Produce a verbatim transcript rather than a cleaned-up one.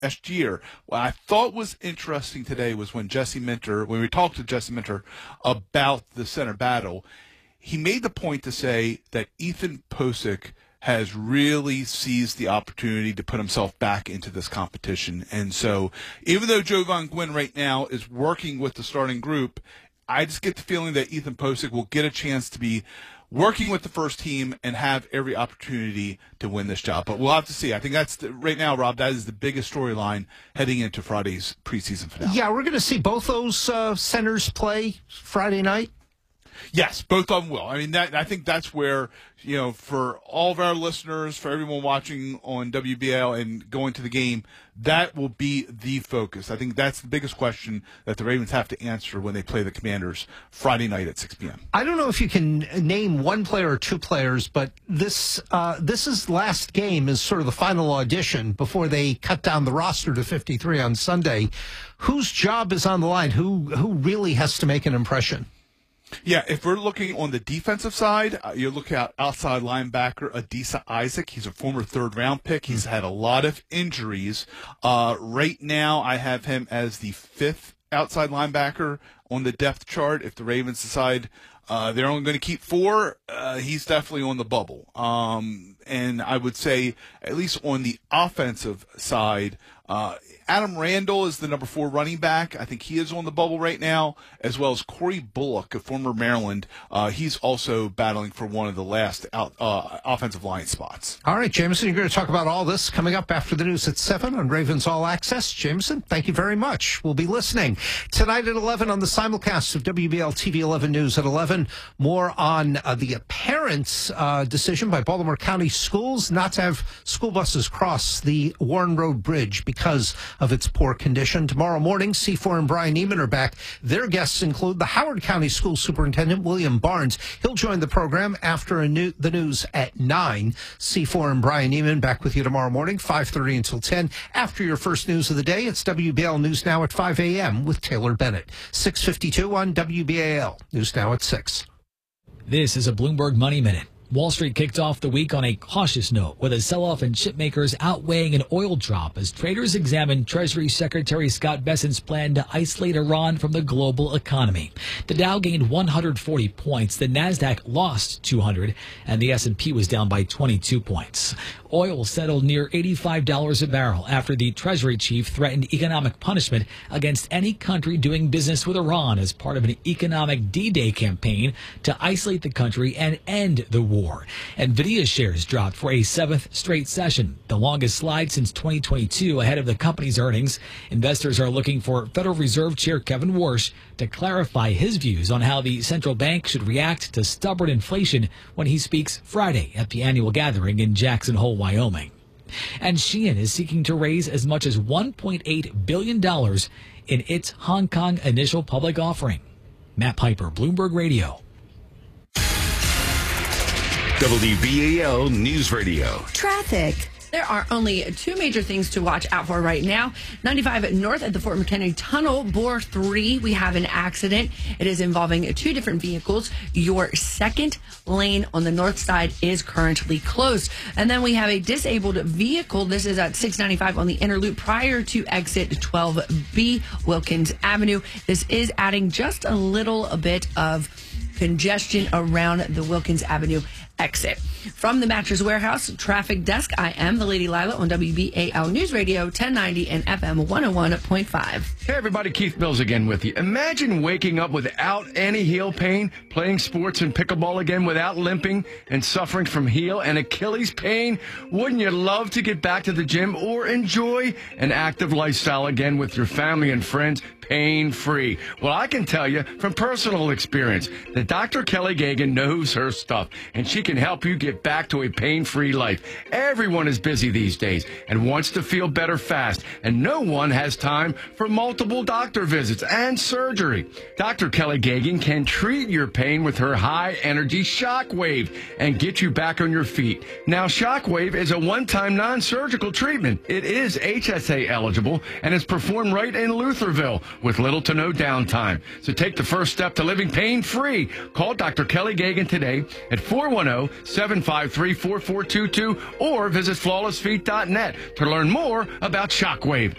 last year. What I thought was interesting today was when Jesse Minter, when we talked to Jesse Minter about the center battle, he made the point to say that Ethan Posick has really seized the opportunity to put himself back into this competition. And so even though Jovan Gwynn right now is working with the starting group, I just get the feeling that Ethan Posick will get a chance to be working with the first team and have every opportunity to win this job. But we'll have to see. I think that's the, right now, Rob, that is the biggest storyline heading into Friday's preseason finale. Yeah, we're going to see both those uh, centers play Friday night. Yes, both of them will. I mean, that, I think that's where, you know, for all of our listeners, for everyone watching on W B L and going to the game, that will be the focus. I think that's the biggest question that the Ravens have to answer when they play the Commanders Friday night at six p.m. I don't know if you can name one player or two players, but this uh, this is last game is sort of the final audition before they cut down the roster to fifty-three on Sunday. Whose job is on the line? Who who really has to make an impression? Yeah, if we're looking on the defensive side, uh, you look at outside linebacker Adisa Isaac. He's a former third-round pick. He's had a lot of injuries. Uh, right now, I have him as the fifth outside linebacker on the depth chart. If the Ravens decide uh, they're only going to keep four, uh, he's definitely on the bubble. Um, and I would say, at least on the offensive side, uh, Adam Randall is the number four running back. I think he is on the bubble right now, as well as Corey Bullock, a former Maryland. Uh, he's also battling for one of the last out, uh, offensive line spots. All right, Jameson, you're going to talk about all this coming up after the news at seven on Ravens All Access. Jameson, thank you very much. We'll be listening tonight at eleven on the simulcast of W B L T V eleven News at eleven. More on uh, the parents' uh, decision by Baltimore County Schools not to have school buses cross the Warren Road Bridge because of its poor condition. Tomorrow morning, C four and Brian Neiman are back. Their guests include the Howard County School Superintendent, William Barnes. He'll join the program after a new, the news at nine. C four and Brian Neiman back with you tomorrow morning, five thirty until ten. After your first news of the day, it's W B L News Now at five a.m. with Taylor Bennett. six fifty-two on W B A L. News Now at six. This is a Bloomberg Money Minute. Wall Street kicked off the week on a cautious note with a sell-off in chip makers outweighing an oil drop as traders examined Treasury Secretary Scott Bessent's plan to isolate Iran from the global economy. The Dow gained one hundred forty points, the Nasdaq lost two hundred, and the S and P was down by twenty-two points. Oil settled near eighty-five dollars a barrel after the Treasury chief threatened economic punishment against any country doing business with Iran as part of an economic D-Day campaign to isolate the country and end the war. NVIDIA shares dropped for a seventh straight session, the longest slide since twenty twenty-two ahead of the company's earnings. Investors are looking for Federal Reserve Chair Kevin Warsh to clarify his views on how the central bank should react to stubborn inflation when he speaks Friday at the annual gathering in Jackson Hole, Wyoming. And Shein is seeking to raise as much as one point eight billion dollars in its Hong Kong initial public offering. Matt Piper, Bloomberg Radio. W B A L News Radio. Traffic. There are only two major things to watch out for right now. ninety-five north at the Fort McHenry Tunnel, Bore three, we have an accident. It is involving two different vehicles. Your second lane on the north side is currently closed. And then we have a disabled vehicle. This is at six ninety-five on the inner loop prior to exit twelve B, Wilkins Avenue. This is adding just a little a bit of congestion around the Wilkins Avenue exit. From the Mattress Warehouse Traffic Desk, I am the Lady Lila on W B A L News Radio ten ninety and F M one oh one point five. Hey everybody, Keith Mills again with you. Imagine waking up without any heel pain, playing sports and pickleball again without limping and suffering from heel and Achilles pain. Wouldn't you love to get back to the gym or enjoy an active lifestyle again with your family and friends pain-free? Well, I can tell you from personal experience that Doctor Kelly Gagan knows her stuff, and she can help you get back to a pain-free life. Everyone is busy these days and wants to feel better fast, and no one has time for multiple doctor visits and surgery. Doctor Kelly Gagan can treat your pain with her high-energy Shockwave and get you back on your feet. Now, Shockwave is a one-time non-surgical treatment. It is H S A eligible and is performed right in Lutherville with little to no downtime. So take the first step to living pain-free. Call Doctor Kelly Gagan today at four one zero zero, seven five three, four four two two or visit flawless feet dot net to learn more about Shockwave.